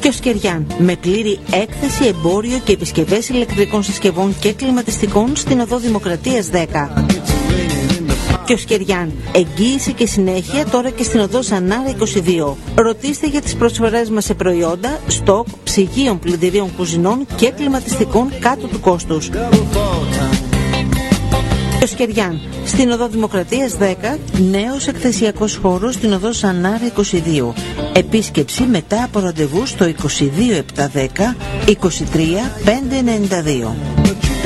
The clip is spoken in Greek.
ο Σκεριάν, με πλήρη έκθεση, εμπόριο και επισκευές ηλεκτρικών συσκευών και κλιματιστικών στην οδό Δημοκρατίας 10. Και ο Σκεριάν, εγγύηση και συνέχεια τώρα και στην οδό Ζανάρα 22. Ρωτήστε για τις προσφορές μας σε προϊόντα, στοκ, ψυγείων, πλυντηρίων κουζινών και κλιματιστικών κάτω του κόστους. Και ο Σκεριάν, στην οδό Δημοκρατίας 10, νέος εκθεσιακός χώρος στην οδό Ζανάρα 22. Επίσκεψη μετά από ραντεβού στο 22 710 23 592.